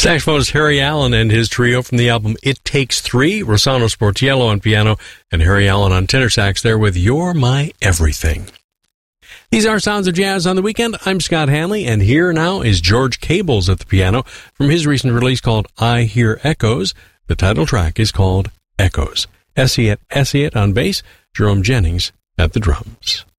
Saxophonist Harry Allen and his trio from the album It Takes Three, Rossano Sportiello on piano and Harry Allen on tenor sax there with You're My Everything. These are Sounds of Jazz on the Weekend. I'm Scott Hanley, and here now is George Cables at the piano from his recent release called I Hear Echoes. The title track is called Echoes. Essiet on bass, Jerome Jennings at the drums.